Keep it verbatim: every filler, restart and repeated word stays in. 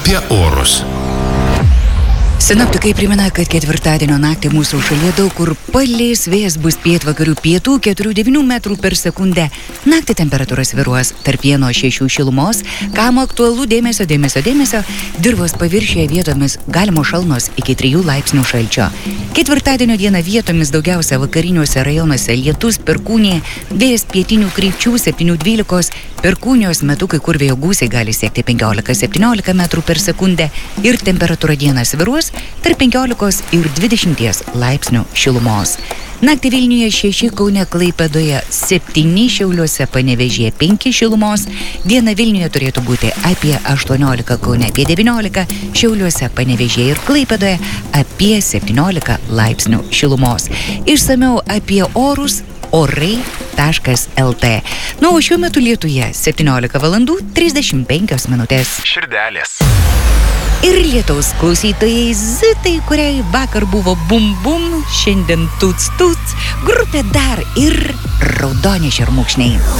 apie orus. Sinoptikai primena, kad ketvirtadienio naktį mūsų šalyje daug kur paleis, vėjas bus pietvakarių pietų keturi devyni metrų per sekundę. Naktį temperatūra svyruos tarp vieno šešių šilumos, kam aktualu dėmesio, dėmesio, dėmesio, dirvos paviršiuje vietomis galimo šalnos iki trijų laipsnių šalčio. Ketvirtadienio dieną vietomis daugiausia vakariniuose rajonuose lietus, perkūnija, vėjas pietinių krypčių septyni dvylika, perkūnijos metu kai kur vėjo gūsiai gali siekti penkiolika septyniolika metrų per sekundę ir temperatūra dieną svyruos tarp penkiolikos ir dvidešimties laipsnių šilumos. Naktį Vilniuje šeši, Kaune, Klaipėdoje septyni, Šiauliuose, Panevėžyje penki šilumos. Diena Vilniuje turėtų būti apie aštuoniolika, Kaune apie devyniolika, Šiauliuose, Panevėžyje ir Klaipėdoje apie septyniolika laipsnių šilumos. Išsamiau apie orus orai taškas lt. Na, o šiuo metu Lietuje septyniolika valandų trisdešimt penkios minutės. Širdelės. Ir lietaus klausytojai Zitai, kuriai vakar buvo bum bum, šiandien tuts tuts, grupė dar ir raudoni šermukšniai.